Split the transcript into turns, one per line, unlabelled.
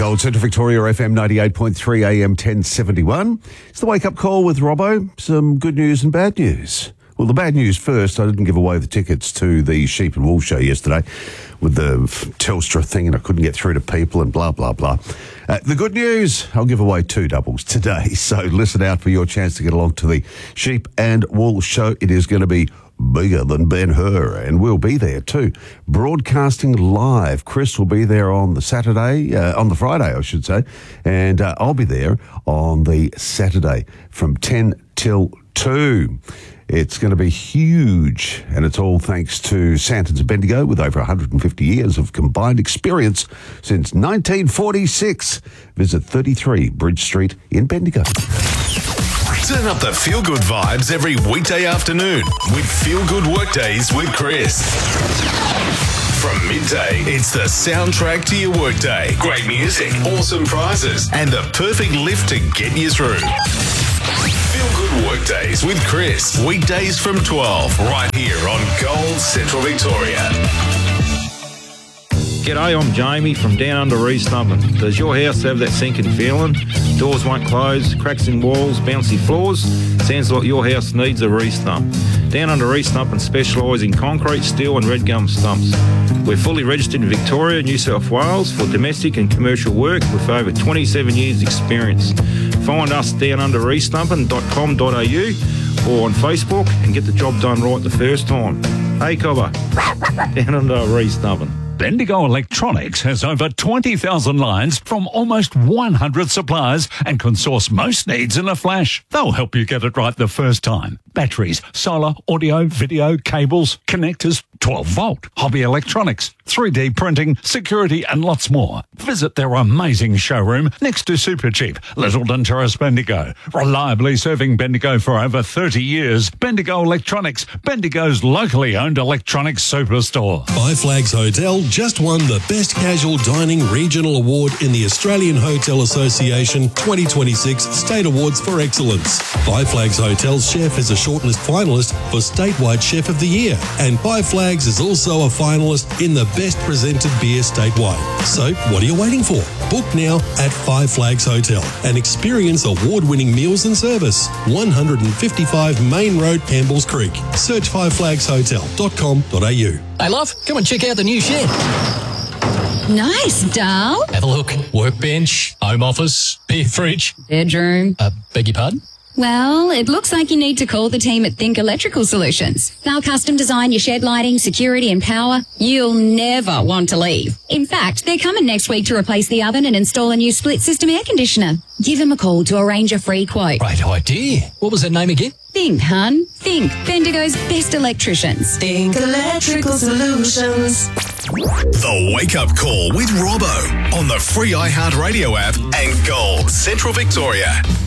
Gold Central Victoria FM 98.3 AM 1071. It's the wake-up call with Robbo. Some good news and bad news. Well, the bad news first, I didn't give away the tickets to the Sheep and Wool show yesterday with the Telstra thing, and I couldn't get through to people and blah, blah, blah. The good news, I'll give away 2 doubles today, so listen out for your chance to get along to the Sheep and Wool show. It is going to be bigger than Ben-Hur, and we'll be there too. Broadcasting live. Chris will be there on the Friday, I should say, and I'll be there on the Saturday from 10 till 2. It's going to be huge, and it's all thanks to Santons Bendigo with over 150 years of combined experience since 1946. Visit 33 Bridge Street in Bendigo.
Turn up the feel-good vibes every weekday afternoon with Feel Good Workdays with Chris. From midday, it's the soundtrack to your workday. Great music, awesome prizes, and the perfect lift to get you through. Feel Good Workdays with Chris. Weekdays from 12, right here on Gold Central Victoria.
G'day, I'm Jamie from Down Under Restumping. Does your house have that sinking feeling? Doors won't close, cracks in walls, bouncy floors? Sounds like your house needs a restump. Down Under Restumping specialise in concrete, steel and red gum stumps. We're fully registered in Victoria, New South Wales for domestic and commercial work with over 27 years experience. Find us downunderrestumping.com.au or on Facebook and get the job done right the first time. Hey, Cobber, Down Under Restumping.
Bendigo Electronics has over 20,000 lines from almost 100 suppliers and can source most needs in a flash. They'll help you get it right the first time. Batteries, solar, audio, video, cables, connectors, 12-volt, hobby electronics, 3D printing, security and lots more. Visit their amazing showroom next to Supercheap, Littleton Terrace, Bendigo. Reliably serving Bendigo for over 30 years. Bendigo Electronics, Bendigo's locally owned electronics superstore.
Five Flags Hotel just won the Best Casual Dining Regional Award in the Australian Hotel Association 2026 State Awards for Excellence. Five Flags Hotel's chef is a shortlist finalist for Statewide Chef of the Year, and Five Flags is also a finalist in the Best Presented Beer statewide. So, what are you waiting for? Book now at Five Flags Hotel and experience award-winning meals and service. 155 Main Road, Campbells Creek. Search fiveflagshotel.com.au.
Hey, love, come and check out the new shed.
Nice, doll.
Have a look. Workbench, home office, beer fridge.
Bedroom.
Beg your pardon?
Well, it looks like you need to call the team at Think Electrical Solutions. They'll custom design your shed lighting, security and power. You'll never want to leave. In fact, they're coming next week to replace the oven and install a new split system air conditioner. Give them a call to arrange a free quote.
Great idea. What was that name again?
Think, hun. Think. Bendigo's best electricians.
Think Electrical Solutions.
The Wake Up Call with Robbo on the free iHeartRadio app and Gold Central Victoria.